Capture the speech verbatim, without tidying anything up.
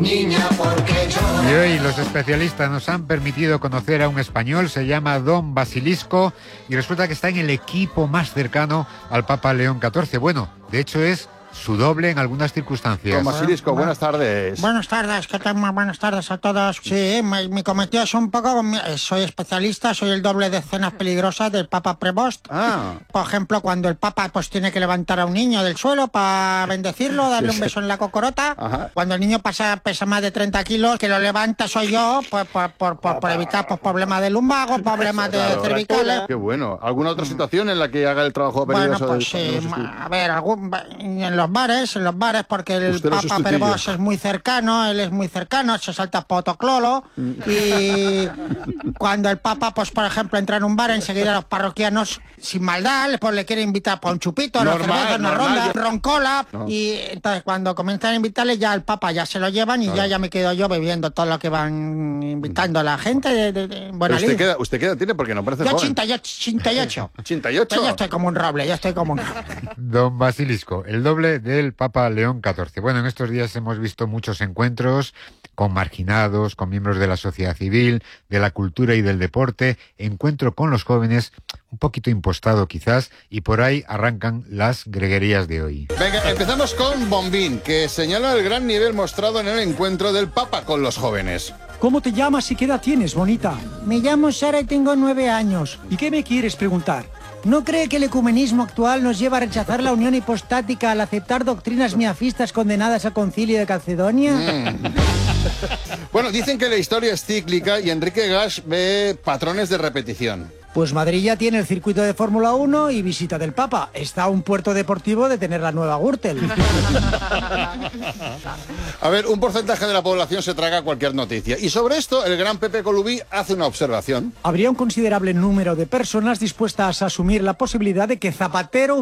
Niña, porque yo... Y hoy los especialistas nos han permitido conocer a un español, se llama Don Basilisco, y resulta que está en el equipo más cercano al Papa León catorce. Bueno, de hecho es su doble en algunas circunstancias. Don Basilisco, buenas tardes. Buenas tardes, ¿qué tal? Buenas tardes a todos. Sí, mi, mi cometido es un poco... Soy especialista, soy el doble de escenas peligrosas del Papa Prevost. Ah. Por ejemplo, cuando el Papa pues tiene que levantar a un niño del suelo para bendecirlo, darle Sí, un beso en la cocorota. Ajá. Cuando el niño pasa, pesa más de treinta kilos, que lo levanta soy yo, pues, por, por, por, por evitar pues, problemas de lumbago, problemas de Claro. cervicales. Qué bueno. ¿Alguna otra situación en la que haga el trabajo Bueno, peligroso? pues del- sí, de los ma- estudios? a ver, algún, en los bares, en los bares, porque el Usted lo Papa sustituye. Prevost es muy cercano, él es muy cercano, se salta potoclolo, y cuando el Papa, pues por ejemplo, entra en un bar, enseguida los parroquianos, sin maldad, pues le quieren invitar por un chupito, una Normal, cerveza, una normal, ronda, yo- roncola, No. y entonces cuando comienzan a invitarle, ya el Papa ya se lo llevan, y ya, ya me quedo yo bebiendo todo lo que van invitando a la gente de, de, de Pero buena usted lid. queda, usted queda tiene porque no parece Yo joven. ochenta y ocho, ochenta y ocho. ochenta y ocho. Yo ya estoy como un roble, ya estoy como un roble. Don Basilisco, el doble del Papa León catorce. Bueno, en estos días hemos visto muchos encuentros con marginados, con miembros de la sociedad civil, de la cultura y del deporte, encuentro con los jóvenes, un poquito impostado quizás, y por ahí arrancan las greguerías de hoy. Venga, empezamos con Bombín, que señala el gran nivel mostrado en el encuentro del Papa con los jóvenes. ¿Cómo te llamas y qué edad tienes, bonita? Me llamo Sara y tengo nueve años. ¿Y qué me quieres preguntar? ¿No cree que el ecumenismo actual nos lleva a rechazar la unión hipostática al aceptar doctrinas miafistas condenadas al concilio de Calcedonia? Bueno, dicen que la historia es cíclica y Enrique Gasch ve patrones de repetición. Pues Madrid ya tiene el circuito de Fórmula uno y visita del Papa. Está a un puerto deportivo de tener la nueva Gürtel. A ver, un porcentaje de la población se traga cualquier noticia. Y sobre esto, el gran Pepe Colubí hace una observación. Habría un considerable número de personas dispuestas a asumir la posibilidad de que Zapatero